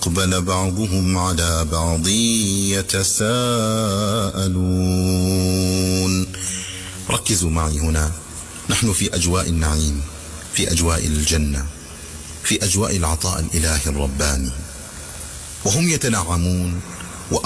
فأقبل بعضهم على بعض يتساءلون. ركزوا معي هنا، نحن في أجواء النعيم، في أجواء الجنة، في أجواء العطاء الإلهي الرباني، وهم يتنعمون